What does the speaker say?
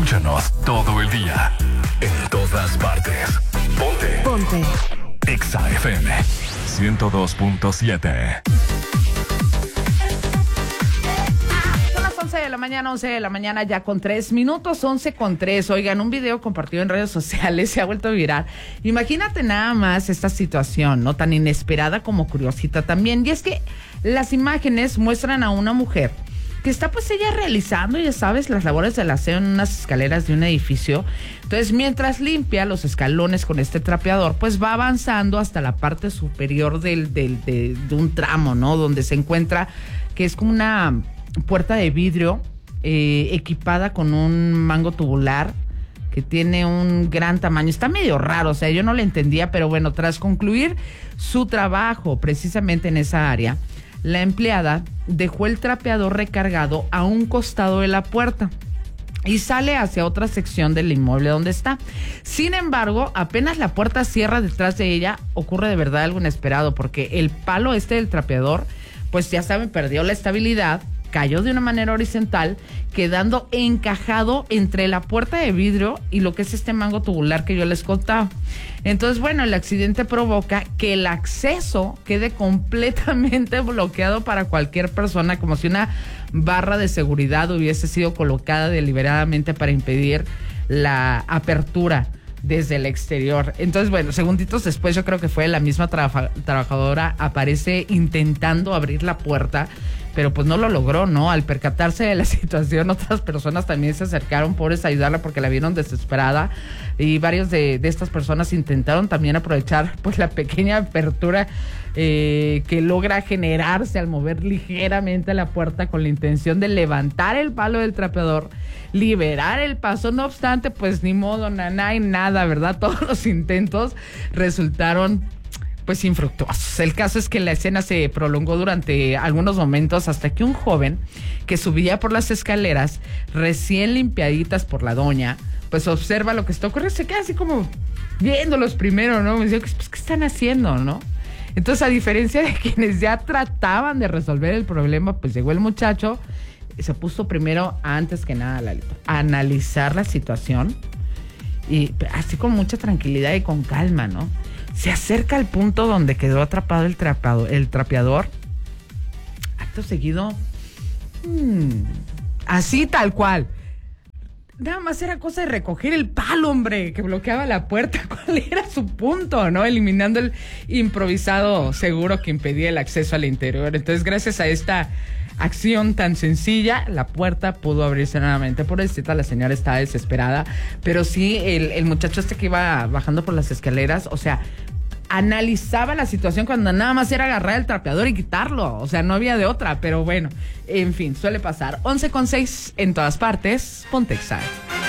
Escúchanos todo el día, en todas partes. Ponte. Exa FM 102.7. Son las 11 de la mañana ya con 3 minutos, 11:03. Oigan, un video compartido en redes sociales se ha vuelto viral. Imagínate nada más esta situación, ¿no? Tan inesperada como curiosita también. Y es que las imágenes muestran a una mujer que está pues ella realizando, ya sabes, las labores del aseo en unas escaleras de un edificio. Entonces, mientras limpia los escalones con este trapeador, pues va avanzando hasta la parte superior de un tramo, ¿no? Donde se encuentra, que es como una puerta de vidrio equipada con un mango tubular que tiene un gran tamaño. Está medio raro, o sea, yo no le entendía, pero bueno, tras concluir su trabajo precisamente en esa área, la empleada dejó el trapeador recargado a un costado de la puerta y sale hacia otra sección del inmueble donde está. Sin embargo, apenas la puerta cierra detrás de ella, ocurre de verdad algo inesperado, porque el palo del trapeador, pues ya saben, perdió la estabilidad, cayó de una manera horizontal, quedando encajado entre la puerta de vidrio y lo que es este mango tubular que yo les contaba. Entonces, bueno, el accidente provoca que el acceso quede completamente bloqueado para cualquier persona, como si una barra de seguridad hubiese sido colocada deliberadamente para impedir la apertura desde el exterior. Entonces, bueno, segunditos después, yo creo que fue la misma trabajadora, aparece intentando abrir la puerta, pero pues no lo logró, ¿no? Al percatarse de la situación, otras personas también se acercaron, pobres, a ayudarla porque la vieron desesperada, y varios de estas personas intentaron también aprovechar pues la pequeña apertura que logra generarse al mover ligeramente la puerta con la intención de levantar el palo del trapeador, liberar el paso. No obstante, pues ni modo, naná y nada, ¿verdad? Todos los intentos resultaron pues infructuosos. El caso es que la escena se prolongó durante algunos momentos hasta que un joven que subía por las escaleras recién limpiaditas por la doña, pues observa lo que está ocurriendo, se queda así como viéndolos primero, ¿no? Me dice, pues, ¿qué están haciendo, no? Entonces, a diferencia de quienes ya trataban de resolver el problema, pues llegó el muchacho y se puso primero, antes que nada, a analizar la situación, y así con mucha tranquilidad y con calma, ¿no? Se acerca al punto donde quedó atrapado el trapeador. Acto seguido, así tal cual. Nada más era cosa de recoger el palo, hombre, que bloqueaba la puerta. ¿Cuál era su punto, no? Eliminando el improvisado seguro que impedía el acceso al interior. Entonces, gracias a esta acción tan sencilla, la puerta pudo abrirse nuevamente. Pobrecita, la señora estaba desesperada, pero sí, el muchacho que iba bajando por las escaleras, o sea, analizaba la situación cuando nada más era agarrar el trapeador y quitarlo, o sea, no había de otra, pero bueno, en fin, suele pasar. 11:06 en todas partes, Ponte Exa.